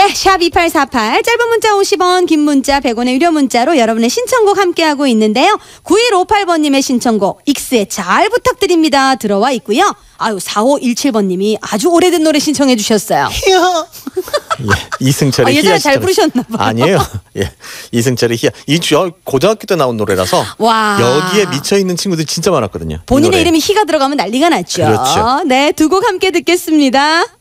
네, 샵 2848 짧은 문자 50원, 긴 문자 100원의 유료 문자로 여러분의 신청곡 함께하고 있는데요. 9158번님의 신청곡 익스의 잘 부탁드립니다 들어와 있고요. 아유, 4517번님이 아주 오래된 노래 신청해 주셨어요. 희야. 예, 이승철의 희야. 예전에 잘 부르셨나 봐요. 아니에요. 예, 이승철의 희야. 고등학교 때 나온 노래라서 와. 여기에 미쳐 있는 친구들이 진짜 많았거든요. 본인의 이름이 희가 들어가면 난리가 났죠. 그렇죠. 네, 두 곡 함께 듣겠습니다.